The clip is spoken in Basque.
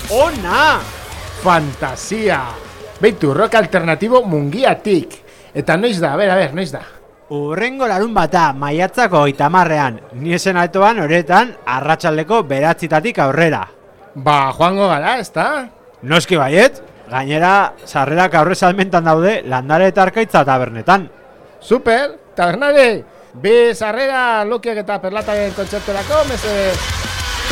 Ona! Fantasia! Beitu, rock alternatibo Mungiatik. Eta noiz da, noiz da? Urrengo larun bata, maiatzako 30ean, ni esen altoan horretan, arratsaldeko 9 aurrera. Ba, joango gara, ezta? Noski baiet, gainera, sarrerak aurre salmentan daude Landare eta Arkaitza tabernetan. Super, tabernare! Bi sarrera Lukiak eta Perlataren kontzerturako, mesedez.